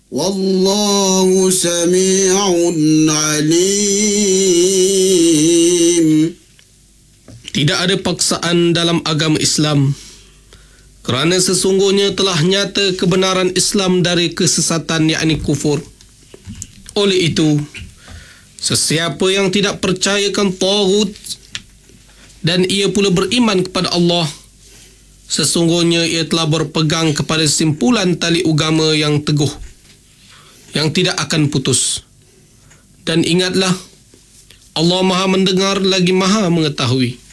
والله سميع عليم. Tidak ada paksaan dalam agama Islam, kerana sesungguhnya telah nyata kebenaran Islam dari kesesatan, yakni kufur. Oleh itu, sesiapa yang tidak percayakan taghut dan ia pula beriman kepada Allah, sesungguhnya ia telah berpegang kepada simpulan tali agama yang teguh, yang tidak akan putus. Dan ingatlah, Allah Maha mendengar lagi Maha mengetahui.